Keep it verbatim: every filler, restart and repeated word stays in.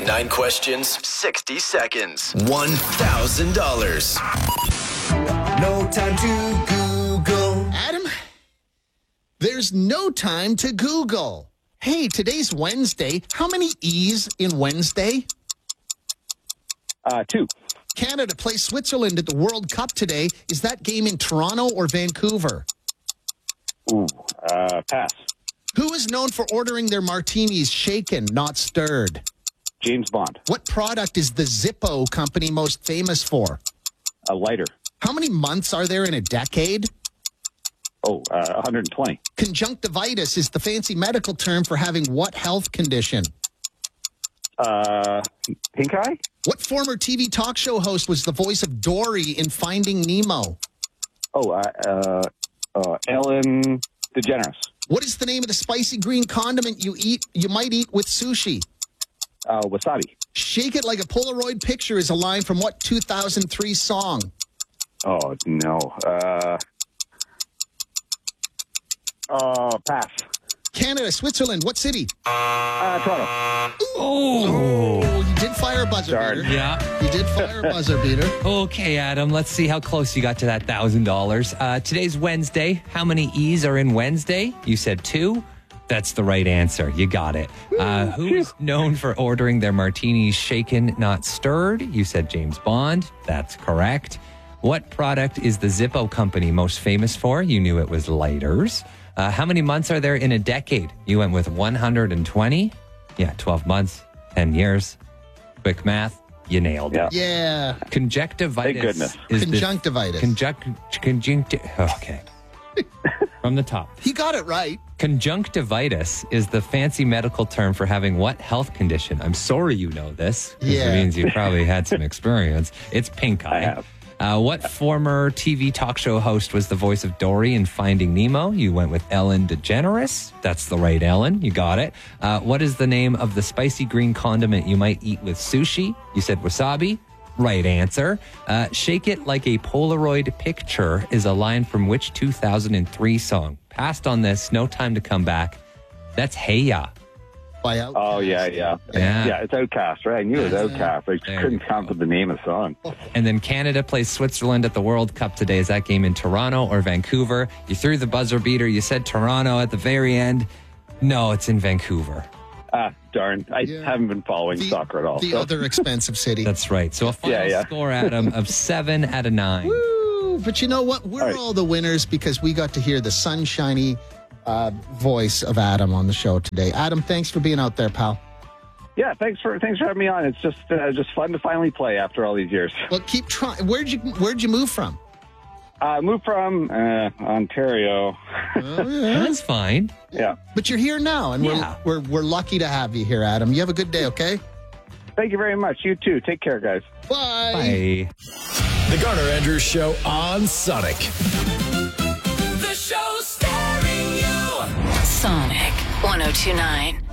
Nine questions, sixty seconds, one thousand dollars. No time to Google. Adam, there's no time to Google. Hey, today's Wednesday. How many E's in Wednesday? Uh, two. Canada plays Switzerland at the World Cup today. Is that game in Toronto or Vancouver? Ooh, uh, pass. Who is known for ordering their martinis shaken, not stirred? James Bond. What product is the Zippo company most famous for? A lighter. How many months are there in a decade? Oh, uh, one hundred twenty. Conjunctivitis is the fancy medical term for having what health condition? Uh, pink eye? What former T V talk show host was the voice of Dory in Finding Nemo? Oh, uh, uh, uh, Ellen DeGeneres. What is the name of the spicy green condiment you eat? You might eat with sushi. Uh, wasabi. Shake it like a Polaroid picture is a line from what two thousand three song? Oh, no. Uh, uh, pass. Canada, Switzerland, what city? Uh, Toronto. Oh, you did fire a buzzer Darn. beater. Yeah. You did fire a buzzer beater. Okay, Adam, let's see how close you got to that one thousand dollars. Uh, today's Wednesday. How many E's are in Wednesday? You said two. That's the right answer. You got it. Uh, who is known for ordering their martinis shaken, not stirred? You said James Bond. That's correct. What product is the Zippo company most famous for? You knew it was lighters. Uh, how many months are there in a decade? You went with one hundred twenty. Yeah, twelve months, ten years. Quick math. You nailed it. Yeah. Conjunctivitis. Thank goodness. Is the- Conjunctivitis. Conjunct, conjunct, okay. From the top. He got it right. Conjunctivitis is the fancy medical term for having what health condition? I'm sorry you know this. 'Cause Yeah. It means you probably had some experience. It's pink eye. I have. Uh, what former T V talk show host was the voice of Dory in Finding Nemo? You went with Ellen DeGeneres. That's the right Ellen. You got it. Uh, what is the name of the spicy green condiment you might eat with sushi? You said wasabi. Right answer. Uh, Shake It Like a Polaroid Picture is a line from which two thousand three song? Passed on this. No time to come back. That's Hey Ya. By Outkast. Oh, yeah, yeah. Yeah. Yeah, it's Outcast, right? I knew it was Outcast. I just There couldn't you come up with the name of the song. And then Canada plays Switzerland at the World Cup today. Is that game in Toronto or Vancouver? You threw the buzzer beater. You said Toronto at the very end. No, it's in Vancouver. Ah, darn. I Yeah. haven't been following The, soccer at all. the so. other expensive city. That's right. So a final Yeah, yeah. score, Adam, of seven out of nine. Woo! But you know what? We're All right. all the winners because we got to hear the sunshiny uh, voice of Adam on the show today. Adam, thanks for being out there, pal. Yeah, thanks for thanks for having me on. It's just uh, just fun to finally play after all these years. Well, keep trying. Where'd you Where'd you move from? I uh, moved from uh, Ontario. Oh, yeah. That's fine. Yeah. But you're here now, and Yeah. we're, we're we're lucky to have you here, Adam. You have a good day, okay? Thank you very much. You too. Take care, guys. Bye. Bye. The Garner Andrews Show on Sonic. The show's starring you. Sonic one oh two point nine.